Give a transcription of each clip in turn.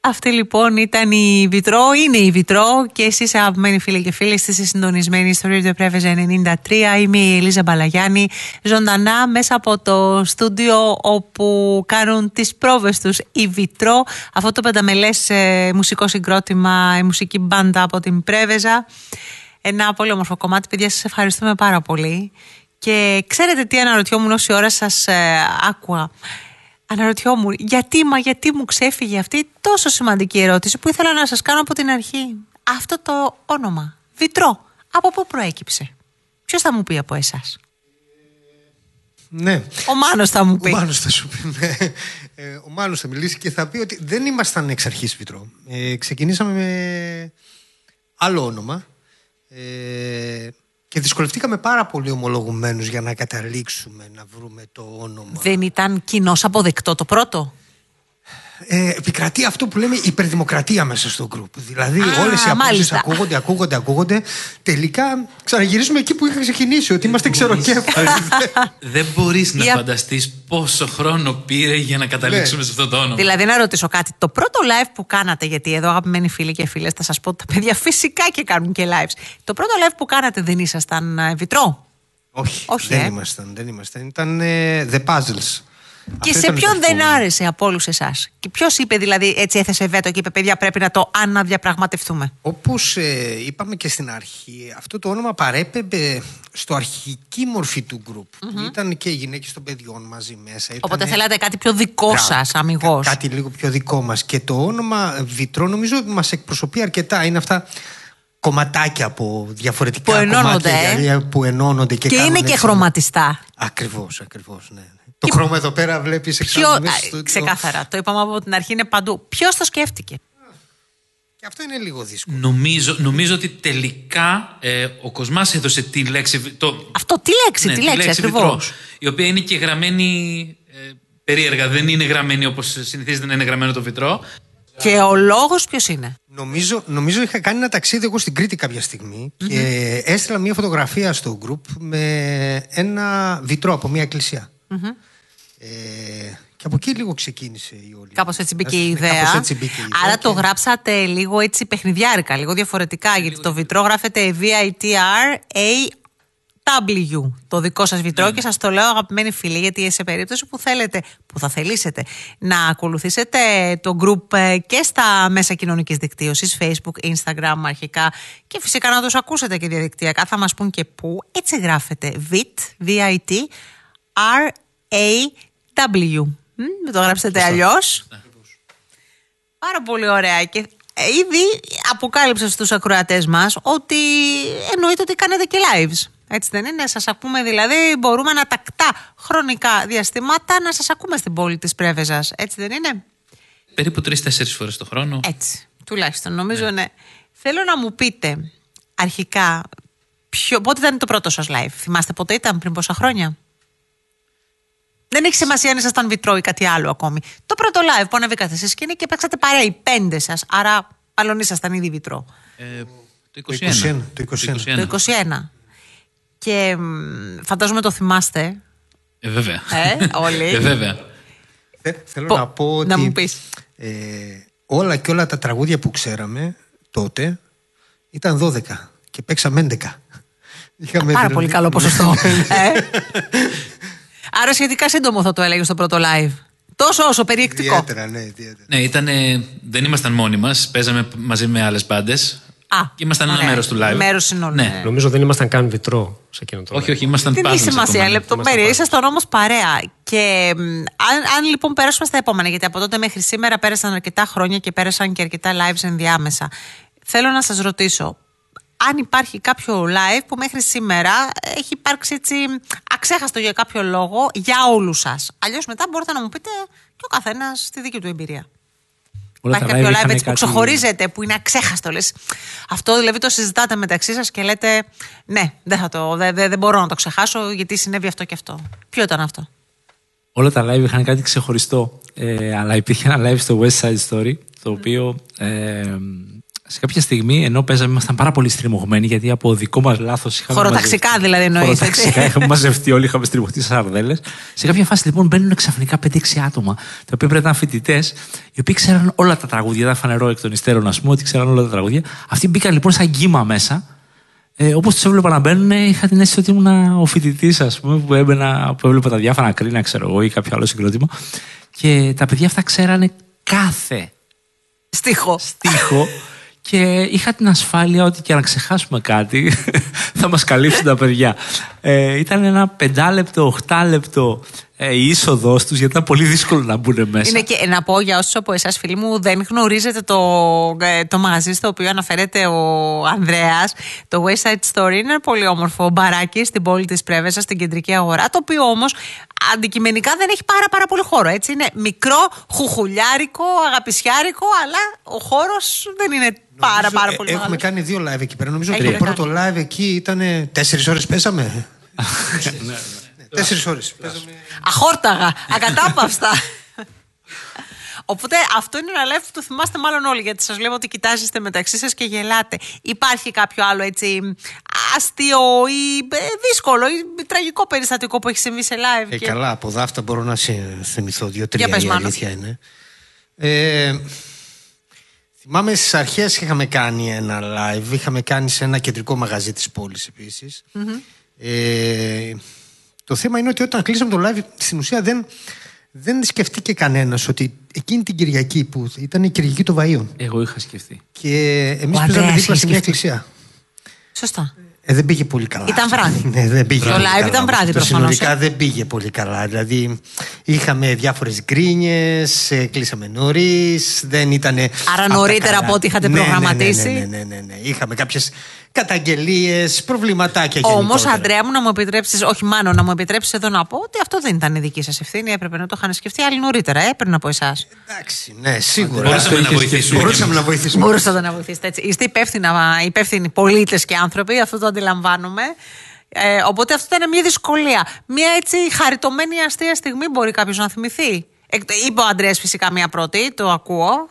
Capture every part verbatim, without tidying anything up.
Αυτή λοιπόν ήταν η Βιτρό, είναι η Βιτρό και εσείς αγαπημένοι φίλοι και φίλοι είστε συντονισμένοι στο Radio Preves ενενήντα τρία. Είμαι η Ελίζα Μπαλαγιάννη, ζωντανά μέσα από το στούντιο όπου κάνουν τις πρόβες τους η Βιτρό, αυτό το πενταμελές ε, μουσικό συγκρότημα, η μουσική μπάντα από την Πρέβεζα. Ένα πολύ όμορφο κομμάτι, παιδιά, σας ευχαριστούμε πάρα πολύ. Και ξέρετε τι αναρωτιόμουν όση ώρα σας ε, άκουα? Αναρωτιόμουν γιατί, μα γιατί μου ξέφυγε αυτή η τόσο σημαντική ερώτηση που ήθελα να σας κάνω από την αρχή. Αυτό το όνομα, Βιτρό, από πού προέκυψε? Ποιος θα μου πει από εσάς? Ναι. Ο Μάνος θα μου πει. Ο Μάνος θα σου πει, ναι. ε, Ο Μάνος θα μιλήσει και θα πει ότι δεν ήμασταν εξ αρχής Βιτρό. ε, Ξεκινήσαμε με άλλο όνομα ε, και δυσκολευτήκαμε πάρα πολύ ομολογουμένους για να καταλήξουμε να βρούμε το όνομα. Δεν ήταν κοινώς αποδεκτό το πρώτο? Ε, επικρατεί αυτό που λέμε υπερδημοκρατία μέσα στο group. Δηλαδή Α, όλες οι απόψεις μάλιστα. ακούγονται, ακούγονται, ακούγονται. Τελικά ξαναγυρίζουμε εκεί που είχα ξεκινήσει, ότι είμαστε ξεροκέφαλοι. Δεν μπορείς να Για- φανταστείς πόσο χρόνο πήρε για να καταλήξουμε σε αυτό το όνομα. Δηλαδή να ρωτήσω κάτι, το πρώτο live που κάνατε, γιατί εδώ αγαπημένοι φίλοι και φίλες θα σας πω ότι τα παιδιά φυσικά και κάνουν και lives. Το πρώτο live που κάνατε δεν ήσασταν ε, Βιτρό? Όχι, Όχι, δεν ε. ήμασταν, δεν ήμασταν. Ήταν ε, The Puzzles. Και Αυτό σε ήταν το ποιον δεν αρχικό. άρεσε από όλους εσάς? Και ποιος είπε, δηλαδή, έτσι έθεσε βέτο και είπε, παιδιά, πρέπει να το αναδιαπραγματευτούμε? Όπως ε, είπαμε και στην αρχή, αυτό το όνομα παρέπεμπε στο αρχική μορφή του group. Mm-hmm. Ήταν και οι γυναίκες των παιδιών μαζί μέσα. Οπότε Ήτανε... θέλατε κάτι πιο δικό Μπράβο, σας, κα- αμιγώς. Κάτι λίγο πιο δικό μας. Και το όνομα Βιτρό νομίζω ότι μας εκπροσωπεί αρκετά. Είναι αυτά κομματάκια από διαφορετικά Που ενώνονται, κομμάτια ε. δηλαδή, που ενώνονται και, Και κάνουν είναι και έτσι- χρωματιστά. Ακριβώς, ακριβώς, ναι. Το χρώμα εδώ πέρα βλέπεις Ποιο, εξάλλου μέσα α, στο- ξεκάθαρα, το είπαμε από την αρχή, είναι παντού. Ποιος το σκέφτηκε? Και αυτό είναι λίγο δύσκολο. Νομίζω, νομίζω ότι τελικά ε, ο Κοσμάς έδωσε τη λέξη. Το, Αυτό τι λέξη, ναι, τι τη λέξη, λέξη ακριβώς. Βιτρό, η οποία είναι και γραμμένη ε, περίεργα. Δεν είναι γραμμένη όπως συνηθίζεται να είναι γραμμένο το Βιτρό. Και ο λόγος ποιος είναι? Νομίζω, νομίζω είχα κάνει ένα ταξίδι εγώ στην Κρήτη κάποια στιγμή και έστειλα μια φωτογραφία στο group με ένα βιτρό από μια εκκλησία. Ε, και από εκεί λίγο ξεκίνησε η όλη. Κάπως έτσι μπήκε η Ναι, ιδέα. κάπως έτσι μπήκε η ιδέα Άρα και- το γράψατε λίγο έτσι παιχνιδιάρικα, λίγο διαφορετικά, γιατί το Βιτρό γράφεται βι άι τι αρ έι ντάμπλιου, το δικό σας Βιτρό, και σας το λέω αγαπημένοι φίλοι, γιατί σε περίπτωση που θέλετε, που θα θελήσετε να ακολουθήσετε το group ε, και στα μέσα κοινωνικής δικτύωσης, Facebook, Instagram αρχικά, και φυσικά να τους ακούσετε και διαδικτυακά, θα μας πούν και πού. Έτσι γράφεται βιτ, βι άι τι αρ έι ντάμπλιου. Μην το γράψετε αλλιώς. Πάρα πολύ ωραία. Και ε, ήδη αποκάλυψα στους ακροατές μας ότι εννοείται ότι κάνετε και lives. Έτσι δεν είναι? Σας ακούμε δηλαδή, μπορούμε να τακτά χρονικά διαστημάτα να σας ακούμε στην πόλη της Πρέβεζας. Έτσι δεν είναι? Περίπου τρεις-τέσσερις φορές το χρόνο. Έτσι, τουλάχιστον νομίζω, ναι. ναι. Θέλω να μου πείτε αρχικά ποιο, πότε ήταν το πρώτο σας live? Θυμάστε πότε ήταν, πριν πόσα χρόνια? Δεν έχει σημασία αν ήσασταν Βιτρό ή κάτι άλλο ακόμη. Το πρώτο live που ανεβήκατε στη σκηνή και παίξατε παρέα οι πέντε σας. Άρα, μάλλον ήσασταν ήδη Βιτρό. Ε, το Το είκοσι ένα. είκοσι ένα, το είκοσι ένα. Το είκοσι ένα. Και μ, φαντάζομαι το θυμάστε. Ε, βέβαια. Ε, όλοι. Ε, βέβαια. Θε- Θέλω Πο- να πω ότι να μου πεις. ε, όλα και όλα τα τραγούδια που ξέραμε τότε ήταν δώδεκα και παίξαμε έντεκα. Είχαμε Πάρα δηλαδή- πολύ καλό ποσοστό. ε. Άρα σχετικά σύντομο θα το έλεγε στο πρώτο live. Τόσο όσο περιεκτικό. Ιδιαίτερα, ναι, ιδιαίτερα. Ναι, ήτανε, δεν ήμασταν μόνοι μας. Παίζαμε μαζί με άλλες μπάντες. Α, Και ήμασταν ένα ωραία. μέρος του live. Μέρος συνόλου. Ναι. Ναι. Νομίζω δεν ήμασταν καν Βιτρό σε εκείνο το Όχι, live. όχι, ήμασταν Δεν πάνω έχει σε σημασία, κομμάτι. λεπτομέρεια. Ήσασταν όμως παρέα. Και μ, αν, αν λοιπόν πέρασουμε στα επόμενα, γιατί από τότε μέχρι σήμερα πέρασαν αρκετά χρόνια και πέρασαν και αρκετά lives ενδιάμεσα. Θέλω να σας ρωτήσω, αν υπάρχει κάποιο live που μέχρι σήμερα έχει υπάρξει έτσι αξέχαστο για κάποιο λόγο για όλους σας. Αλλιώς μετά μπορείτε να μου πείτε και ο καθένας στη δική του εμπειρία. Όλα Υπάρχει τα κάποιο live live είχαν έτσι που κάτι- ξεχωρίζετε, που είναι αξέχαστο, λες. Αυτό δηλαδή το συζητάτε μεταξύ σας και λέτε ναι, δεν, θα το, δεν, δεν, δεν μπορώ να το ξεχάσω γιατί συνέβη αυτό και αυτό. Ποιο ήταν αυτό? Όλα τα live είχαν κάτι ξεχωριστό. Ε, αλλά υπήρχε ένα live στο West Side Story, το οποίο ε, Σε κάποια στιγμή, ενώ παίζαμε, ήμασταν πάρα πολύ στριμωγμένοι, γιατί από δικό μας λάθος είχαμε. Χωροταξικά μαζευτεί, δηλαδή εννοείς. Χωροταξικά είχαμε μαζευτεί όλοι, είχαμε στριμωχτεί στις σαρδέλες. Σε κάποια φάση λοιπόν μπαίνουν ξαφνικά πέντε έξι άτομα, τα οποία πρέπει να ήταν φοιτητές, οι οποίοι ξέραν όλα τα τραγούδια. Ήταν φανερό εκ των υστέρων, ας πούμε, ότι ξέραν όλα τα τραγούδια. Αυτοί μπήκαν λοιπόν σαν κύμα μέσα. Ε, όπως τους έβλεπα να μπαίνουν, είχα την αίσθηση ότι ήμουν ο φοιτητής, ας πούμε, που, έμπαινα, που έβλεπα τα διάφορα κρίνα, ξέρω εγώ, ή κάποιο άλλο συγκρότημα. Και τα παιδιά αυτά ξέρανε κάθε στίχο. στίχο και είχα την ασφάλεια ότι και να ξεχάσουμε κάτι θα μας καλύψουν τα παιδιά. Ε, ήταν ένα πεντάλεπτο, οχτάλεπτο ε, η είσοδος τους, γιατί ήταν πολύ δύσκολο να μπουν μέσα. Είναι και να πω για όσους από εσάς φίλοι μου δεν γνωρίζετε το, το μαγαζί στο οποίο αναφέρεται ο Ανδρέας, το West Side Story. Είναι ένα πολύ όμορφο μπαράκι στην πόλη της Πρέβεζας, στην κεντρική αγορά, το οποίο όμως αντικειμενικά δεν έχει πάρα πάρα πολύ χώρο. Έτσι. Είναι μικρό, χουχουλιάρικο, αγαπησιάρικο, αλλά ο χώρος δεν είναι πάρα νομίζω, πάρα πολύ ε, μεγάλος. Έχουμε κάνει δύο live εκεί πέρα. Νομίζω Έχει ότι το κάνει. πρώτο live εκεί ήταν τέσσερις ώρες πέσαμε. Τέσσερις ώρες. Αχόρταγα, ακατάπαυστα. Οπότε αυτό είναι ένα live που το θυμάστε μάλλον όλοι, γιατί σας βλέπω ότι κοιτάζεστε μεταξύ σας και γελάτε. Υπάρχει κάποιο άλλο έτσι αστείο ή ε, δύσκολο ή τραγικό περιστατικό που έχει συμβεί σε live? Ε, και... Καλά, από δάφτα μπορώ να σε θυμηθώ δύο-τρία, Για πες, η Μάνο. αλήθεια είναι. Ε, θυμάμαι στις αρχές είχαμε κάνει ένα live, είχαμε κάνει σε ένα κεντρικό μαγαζί της πόλης επίσης. Mm-hmm. Ε, το θέμα είναι ότι όταν κλείσαμε το live, στην ουσία δεν, δεν σκεφτήκε κανένας ότι εκείνη την Κυριακή που ήταν η Κυριακή των Βαΐων. Εγώ είχα σκεφτεί. Και εμείς Ο παίζαμε Ανδρέας δίπλα σε είχε μια σκεφτεί. εκκλησία. Σωστά. Ε, δεν πήγε πολύ καλά. Ήταν βράδυ. Ναι, δεν πήγε Το πολύ live καλά. ήταν βράδυ, Το προφανώς, συνολικά ε. δεν πήγε πολύ καλά. Δηλαδή είχαμε διάφορες γκρίνιες, ε, κλείσαμε νωρίς, δεν ήταν. Άρα νωρίτερα από ό,τι είχατε ναι, προγραμματίσει. Ναι, ναι, ναι, ναι, ναι, ναι. Είχαμε κάποιες καταγγελίες, προβληματάκια Όμως, γενικότερα. Αντρέα μου, να μου επιτρέψεις, όχι μάλλον να μου επιτρέψεις εδώ να πω ότι αυτό δεν ήταν η δική σας ευθύνη. Έπρεπε να το είχαν σκεφτεί άλλοι νωρίτερα, ε, πριν από εσάς. Εντάξει, ναι, σίγουρα. Μπορούσαμε να βοηθήσουμε. Μπορούσαμε να βοηθήσουμε. Μπορούσατε να βοηθήσετε έτσι. Είστε υπεύθυνα, υπεύθυνοι πολίτες και άνθρωποι, αυτό το αντιλαμβάνομαι. Ε, οπότε αυτό ήταν μια δυσκολία. Μια έτσι χαριτωμένη αστεία στιγμή μπορεί κάποιος να θυμηθεί. Ε, είπε ο Αντρέας φυσικά μια πρώτη, το ακούω.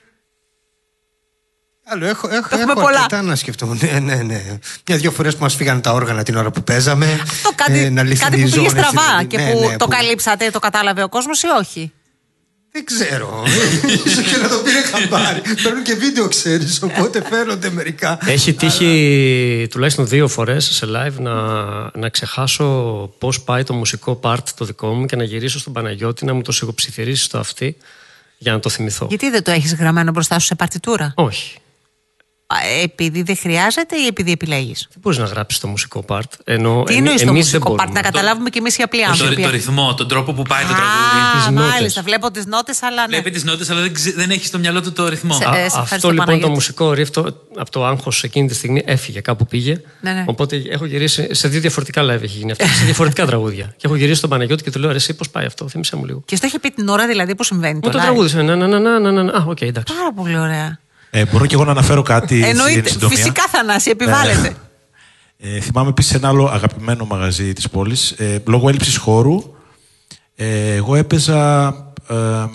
Άλλο, έχω, έχω, έχουμε έχω πολλά. αρκετά να σκεφτώ. Ναι, ναι, ναι. Μια-δυο φορές που μας φύγανε τα όργανα την ώρα που παίζαμε. Αυτό κάτι, ε, να κάτι που πήγε λιθινιζόμαστε, στραβά δηλαδή. και Ναι, που ναι, το που... καλύψατε, το κατάλαβε ο κόσμος ή όχι? Δεν ξέρω. Ίσως και να το πήρε χαμπάρι. Παίρνουν και βίντεο, ξέρεις, οπότε φαίνονται μερικά. Έχει τύχει τουλάχιστον δύο φορές σε live να, να ξεχάσω πώς πάει το μουσικό part το δικό μου και να γυρίσω στον Παναγιώτη να μου το σιγοψιθυρίσει στο αυτί για να το θυμηθώ. Γιατί δεν το έχεις γραμμένο μπροστά σου σε παρτιτούρα? Όχι. Επειδή δεν χρειάζεται ή επειδή επιλέγεις? Δεν μπορείς να γράψεις το μουσικό part. Ενώ Τι εμεί- εννοείς το εμείς μουσικό δεν part, μπορούμε. να καταλάβουμε κι εμείς οι απλοί Το, άνθρωποι. το ρυθμό, τον τρόπο που πάει το τραγούδι. Α, τις νότες. μάλιστα, βλέπω τις νότες, αλλά ναι. Βλέπει τις νότες, αλλά δεν, ξε- δεν έχει στο μυαλό του το ρυθμό. Σε- Α, Ε, σε ευχαριστώ, αυτό λοιπόν Παναγιώτη. το μουσικό ρίφτο από το άγχος εκείνη τη στιγμή έφυγε, κάπου πήγε. Ναι, ναι. Οπότε έχω γυρίσει σε δύο διαφορετικά live έχει γίνει αυτό, σε διαφορετικά τραγούδια. Και έχω γυρίσει στον Παναγιώτη και του λέω: «Ρε, εσύ πώς πάει αυτό, θύμισε μου λίγο». Και στο είχε πει την ώρα δηλαδή που συμβαίνει Μου το το live. τραγούδισε. Ναι, ναι, ναι, ναι, ναι, ναι. Α, οκ, εντάξει. Πάρα πολύ ωραία. Ε, μπορώ και εγώ να αναφέρω κάτι. Εννοείται, στην συντομία. φυσικά Θανάση, επιβάλλεται. Ε, θυμάμαι επίσης ένα άλλο αγαπημένο μαγαζί της πόλης. Ε, λόγω έλλειψης χώρου, ε, εγώ έπαιζα. Ε,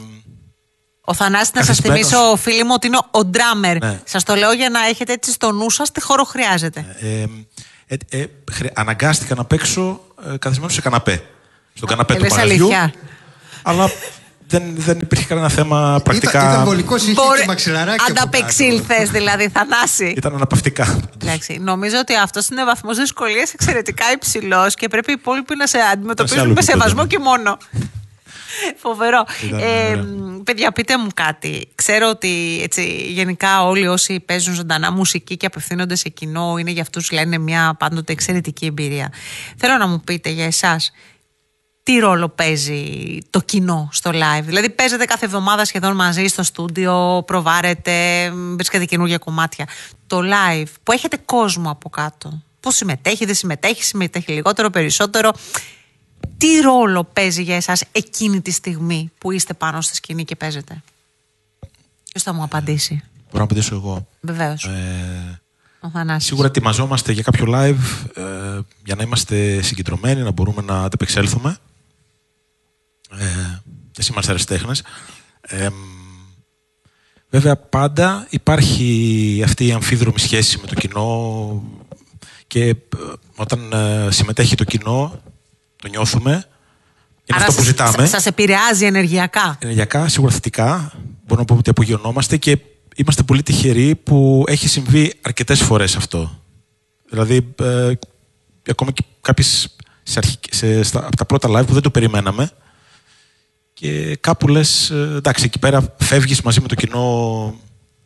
Ο Θανάσης, να σας Καθισμένος. θυμίσω, φίλοι μου, ότι είναι ο ντράμερ. Ναι. Σας το λέω για να έχετε έτσι στο νου σας τι χώρο χρειάζεται. ε, ε, ε, χρε- αναγκάστηκα να παίξω ε, καθισμένος σε καναπέ. Στο καναπέ Ε, του λες μαγαζιού. αλήθεια? Αλλά δεν, δεν υπήρχε κανένα θέμα πρακτικά. Ήταν, ήταν βολικός, είχε Μπορεί- και μαξιλαράκι. από κάτω. Ανταπεξήλθες δηλαδή, Θανάση. Ήταν αναπαυτικά. Εντάξει, νομίζω ότι αυτό είναι βαθμός δυσκολίας εξαιρετικά υψηλός και πρέπει οι υπόλοιποι να σε αντιμετωπίζουν άλλο με επίπεδο, σεβασμό ναι. και μόνο. Φοβερό. Ήταν Ε, ωραίο. παιδιά, πείτε μου κάτι. Ξέρω ότι έτσι, γενικά όλοι όσοι παίζουν ζωντανά μουσική και απευθύνονται σε κοινό είναι για αυτούς, λένε, μια πάντοτε εξαιρετική εμπειρία. Θέλω να μου πείτε για εσάς, τι ρόλο παίζει το κοινό στο live? Δηλαδή παίζετε κάθε εβδομάδα σχεδόν μαζί στο στούντιο, προβάρετε, βρίσκετε καινούργια κομμάτια. Το live που έχετε κόσμο από κάτω, πώς συμμετέχει, δεν συμμετέχει, συμμετέχει λιγότερο, περισσότερο? Τι ρόλο παίζει για εσάς εκείνη τη στιγμή που είστε πάνω στη σκηνή και παίζετε? Ποιος θα μου απαντήσει? Μπορώ να απαντήσω εγώ. Βεβαίως. Ε, Ο Θανάσης. Σίγουρα ετοιμαζόμαστε για κάποιο live ε, για να είμαστε συγκεντρωμένοι, να μπορούμε να αντεπεξέλθουμε. Ε, εσύ είμαστε αριστέχνες. Ε, Βέβαια, πάντα υπάρχει αυτή η αμφίδρομη σχέση με το κοινό και ε, όταν ε, συμμετέχει το κοινό, το νιώθουμε. Είναι Άρα αυτό που ζητάμε. Σας επηρεάζει ενεργειακά. Ενεργειακά, σίγουρα θετικά. Μπορούμε να πούμε ότι απογειωνόμαστε και είμαστε πολύ τυχεροί που έχει συμβεί αρκετές φορές αυτό. Δηλαδή, ε, ακόμα και κάποιες σε αρχι... σε... στα... από τα πρώτα live που δεν το περιμέναμε και κάπου λες, ε, εντάξει, εκεί πέρα φεύγεις μαζί με το κοινό.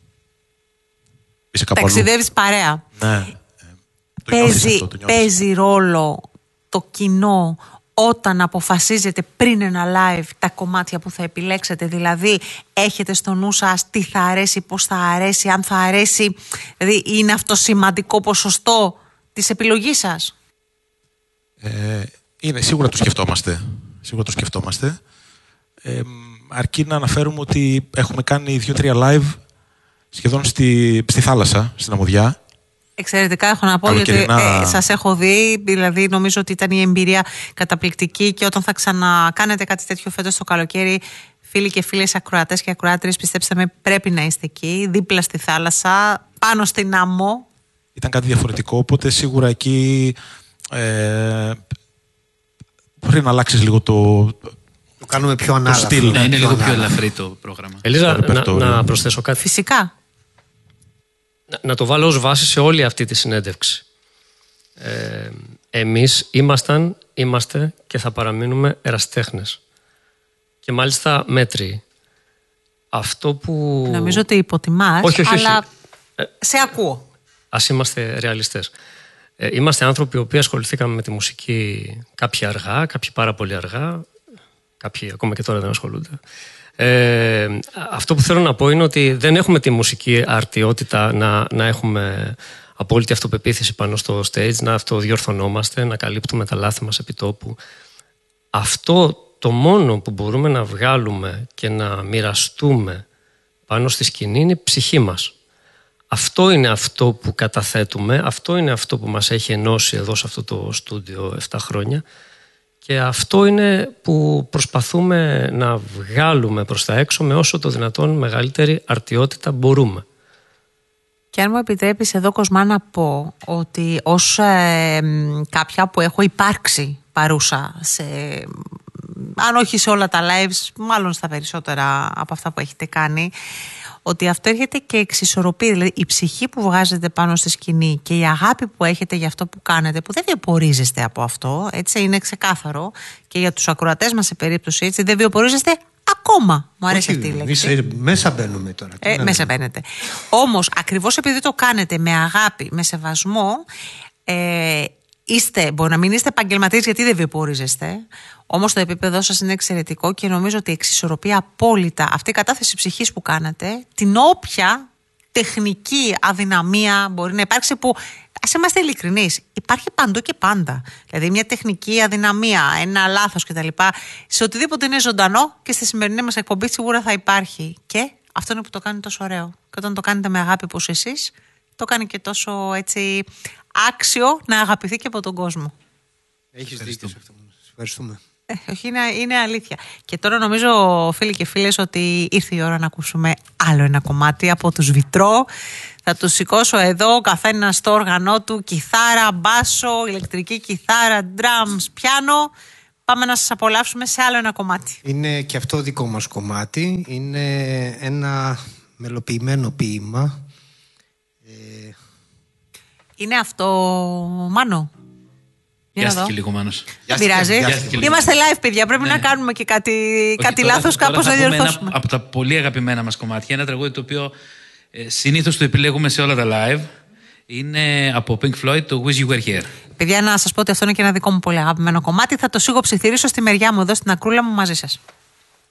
Είσαι κάπου αλλού. Ταξιδεύεις παρέα. Ναι. Το Παίζει, αυτό, το παίζει ρόλο το κοινό όταν αποφασίζετε πριν ένα live τα κομμάτια που θα επιλέξετε. Δηλαδή, έχετε στο νου σας τι θα αρέσει, πώς θα αρέσει, αν θα αρέσει. Δηλαδή, είναι αυτό σημαντικό ποσοστό της επιλογής σας. Ε, είναι, σίγουρα το σκεφτόμαστε. Σίγουρα το σκεφτόμαστε. Ε, αρκεί να αναφέρουμε ότι έχουμε κάνει δύο-τρία live σχεδόν στη, στη θάλασσα, στην Αμμουδιά. Εξαιρετικά έχω να πω, γιατί ε, σας έχω δει, δηλαδή νομίζω ότι ήταν η εμπειρία καταπληκτική και όταν θα ξανακάνετε κάτι τέτοιο φέτος το καλοκαίρι, φίλοι και φίλες ακροατές και ακροάτριες, πιστέψτε με, πρέπει να είστε εκεί, δίπλα στη θάλασσα, πάνω στην άμμο. Ήταν κάτι διαφορετικό, οπότε σίγουρα εκεί ε, πρέπει να αλλάξεις λίγο το... Το κάνουμε πιο ανάλαφρο. Ναι, είναι λίγο πιο ελαφρύ το πρόγραμμα. Ελίζα, να, να προσθέσω κάτι. Φυσικά. Να, να το βάλω ως βάση σε όλη αυτή τη συνέντευξη. Ε, εμείς ήμασταν, είμαστε και θα παραμείνουμε ερασιτέχνες. Και μάλιστα μέτριοι. Αυτό που... Νομίζω ότι υποτιμάς, όχι, όχι, όχι. αλλά σε ακούω. Ας είμαστε ρεαλιστές. Ε, είμαστε άνθρωποι οι οποίοι ασχοληθήκαμε με τη μουσική κάποιοι αργά, κάποιοι πάρα πολύ αργά, κάποιοι ακόμα και τώρα δεν ασχολούνται. Ε, αυτό που θέλω να πω είναι ότι δεν έχουμε τη μουσική αρτιότητα να, να έχουμε απόλυτη αυτοπεποίθηση πάνω στο stage, να αυτοδιορθωνόμαστε, να καλύπτουμε τα λάθη μας επί τόπου. Αυτό το μόνο που μπορούμε να βγάλουμε και να μοιραστούμε πάνω στη σκηνή είναι η ψυχή μας. Αυτό είναι αυτό που καταθέτουμε, αυτό είναι αυτό που μας έχει ενώσει εδώ σε αυτό το στούντιο επτά χρόνια και αυτό είναι που προσπαθούμε να βγάλουμε προς τα έξω με όσο το δυνατόν μεγαλύτερη αρτιότητα μπορούμε. Και αν μου επιτρέπεις εδώ, Κοσμά, να πω ότι ως ε, κάποια που έχω υπάρξει παρούσα σε, αν όχι σε όλα τα lives, μάλλον στα περισσότερα από αυτά που έχετε κάνει, ότι αυτό έρχεται και εξισορροπεί. Δηλαδή η ψυχή που βγάζετε πάνω στη σκηνή και η αγάπη που έχετε για αυτό που κάνετε, που δεν βιοπορίζεστε από αυτό, έτσι είναι ξεκάθαρο, και για τους ακροατές μας σε περίπτωση έτσι, δεν βιοπορίζεστε ακόμα. Μου αρέσει Όχι, αυτή η λέξη. Είσαι, μέσα μπαίνουμε τώρα. Ε, μέσα μπαίνετε. Όμως, ακριβώς επειδή το κάνετε με αγάπη, με σεβασμό, ε, είστε, μπορεί να μην είστε επαγγελματίες γιατί δεν βιοπορίζεστε, όμως το επίπεδό σας είναι εξαιρετικό και νομίζω ότι εξισορροπεί απόλυτα αυτή η κατάθεση ψυχής που κάνατε, την όποια τεχνική αδυναμία μπορεί να υπάρξει, που ας είμαστε ειλικρινείς, υπάρχει παντού και πάντα. Δηλαδή μια τεχνική αδυναμία, ένα λάθος κτλ. Σε οτιδήποτε είναι ζωντανό και στη σημερινή μας εκπομπή σίγουρα θα υπάρχει. Και αυτό είναι που το κάνει τόσο ωραίο. Και όταν το κάνετε με αγάπη όπως εσείς, το κάνει και τόσο έτσι άξιο να αγαπηθεί και από τον κόσμο. Έχεις δίκιο σε αυτό. Ευχαριστούμε. Ε, όχι, είναι, είναι αλήθεια. Και τώρα νομίζω, φίλοι και φίλες, ότι ήρθε η ώρα να ακούσουμε άλλο ένα κομμάτι από τους Βιτρό. Θα τους σηκώσω εδώ, ο καθένας στο όργανό του, κιθάρα, μπάσο, ηλεκτρική κιθάρα, drums, πιάνο. Πάμε να σας απολαύσουμε σε άλλο ένα κομμάτι. Είναι και αυτό δικό μας κομμάτι. Είναι ένα μελοποιημένο ποίημα. Ε... Είναι αυτό, Μάνο? Βιάστηκε λίγο, Μάνος. Δεν πειράζει. Είμαστε live, παιδιά. Πρέπει ναι. να κάνουμε και κάτι, κάτι λάθος, κάπως να διορθώσουμε. Ένα από τα πολύ αγαπημένα μας κομμάτια, ένα τραγούδι το οποίο ε, συνήθως το επιλέγουμε σε όλα τα live. Είναι από Pink Floyd, το Wish You Were Here. Παιδιά, να σας πω ότι αυτό είναι και ένα δικό μου πολύ αγαπημένο κομμάτι. Θα το σιγοψιθυρίσω στη μεριά μου εδώ στην ακρούλα μου μαζί σας.